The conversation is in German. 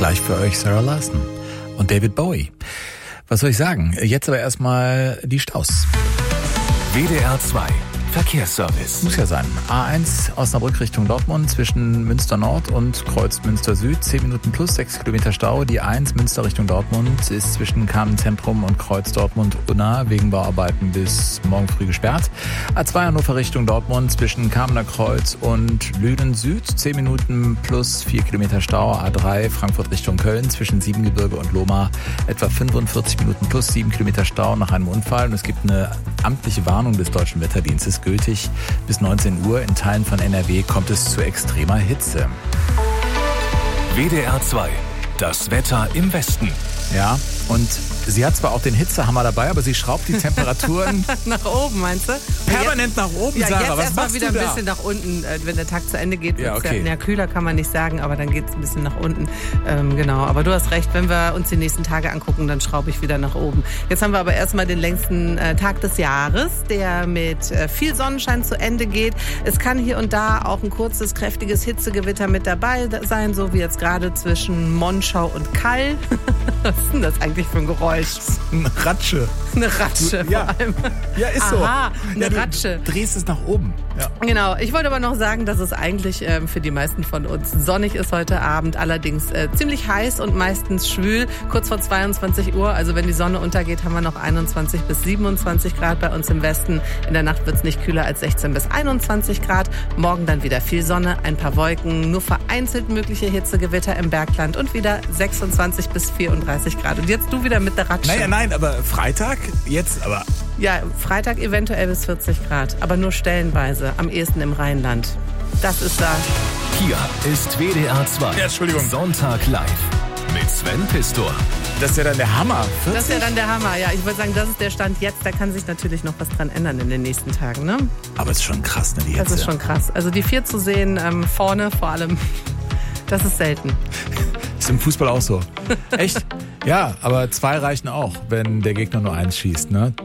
gleich für euch Sarah Larson und David Bowie. Was soll ich sagen? Jetzt aber erstmal die Staus. WDR 2 Verkehrsservice. Muss ja sein. A1 Osnabrück Richtung Dortmund zwischen Münster Nord und Kreuz Münster Süd. 10 Minuten plus 6 Kilometer Stau. Die 1 Münster Richtung Dortmund ist zwischen Kamen Zentrum und Kreuz Dortmund Unna wegen Bauarbeiten bis morgen früh gesperrt. A2 Hannover Richtung Dortmund zwischen Kamener Kreuz und Lünen Süd. 10 Minuten plus 4 Kilometer Stau. A3 Frankfurt Richtung Köln zwischen Siebengebirge und Lohmar. Etwa 45 Minuten plus 7 Kilometer Stau nach einem Unfall. Und es gibt eine amtliche Warnung des Deutschen Wetterdienstes. Gültig bis 19 Uhr. In Teilen von NRW kommt es zu extremer Hitze. WDR 2, das Wetter im Westen. Ja, und sie hat zwar auch den Hitzehammer dabei, aber sie schraubt die Temperaturen nach oben, meinst du? permanent nach oben, ja, Sarah. jetzt Was erstmal machst wieder du ein da? bisschen nach unten. Wenn der Tag zu Ende geht, Ja, okay. ja, kühler kann man nicht sagen, aber dann geht es ein bisschen nach unten. Genau, aber du hast recht, wenn wir uns die nächsten Tage angucken, dann schraube ich wieder nach oben. Jetzt haben wir aber erstmal den längsten Tag des Jahres, der mit viel Sonnenschein zu Ende geht. Es kann hier und da auch ein kurzes, kräftiges Hitzegewitter mit dabei sein, so wie jetzt gerade zwischen Monschau und Kall. Was ist denn das eigentlich für ein Geräusch? Eine Ratsche. Eine Ratsche Ja. vor allem. Ja, ist so. Aha, eine Ja, du Ratsche. drehst es nach oben. Ja. Genau, ich wollte aber noch sagen, dass es eigentlich für die meisten von uns sonnig ist heute Abend, allerdings ziemlich heiß und meistens schwül, kurz vor 22 Uhr. Also wenn die Sonne untergeht, haben wir noch 21 bis 27 Grad bei uns im Westen. In der Nacht wird es nicht kühler als 16 bis 21 Grad. Morgen dann wieder viel Sonne, ein paar Wolken, nur vereinzelt mögliche Hitzegewitter im Bergland und wieder 26 bis 34 Grad. Und jetzt du wieder mit der Ratsche. Naja, nein, aber Freitag jetzt, aber Ja, Freitag eventuell bis 40 Grad, aber nur stellenweise, am ehesten im Rheinland. Das ist da. Hier ist WDR 2. Ja, Entschuldigung. Sonntag live mit Sven Pistor. das ist ja dann der Hammer. 40? Das ist ja dann der Hammer, ja. Ich würde sagen, das ist der Stand jetzt. Da kann sich natürlich noch was dran ändern in den nächsten Tagen, ne? Aber es ist schon krass, ne, die Hitze. Das ist schon krass. Also die 4 zu sehen, vorne vor allem, das ist selten. Ist im Fußball auch so. Echt? Ja, aber 2 reichen auch, wenn der Gegner nur 1 schießt, ne?